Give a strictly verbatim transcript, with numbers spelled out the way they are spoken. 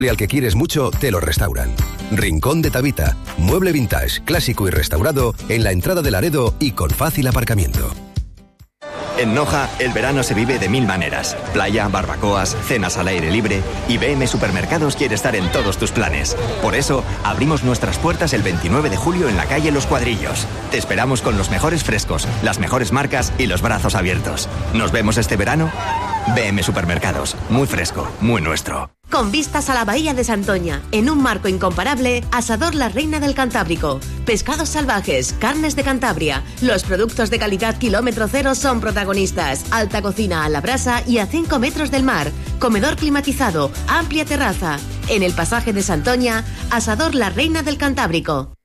Y al que quieres mucho, te lo restauran. Rincón de Tabita, mueble vintage, clásico y restaurado en la entrada de Laredo y con fácil aparcamiento. En Noja, el verano se vive de mil maneras. Playa, barbacoas, cenas al aire libre. Y B M Supermercados quiere estar en todos tus planes. Por eso, abrimos nuestras puertas el veintinueve de julio en la calle Los Cuadrillos. Te esperamos con los mejores frescos, las mejores marcas y los brazos abiertos. ¿Nos vemos este verano? B M Supermercados, muy fresco, muy nuestro. Con vistas a la bahía de Santoña, en un marco incomparable, Asador La Reina del Cantábrico. Pescados salvajes, carnes de Cantabria. Los productos de calidad kilómetro cero son protagonistas. Alta cocina a la brasa y a cinco metros del mar. Comedor climatizado, amplia terraza. En el pasaje de Santoña, Asador La Reina del Cantábrico.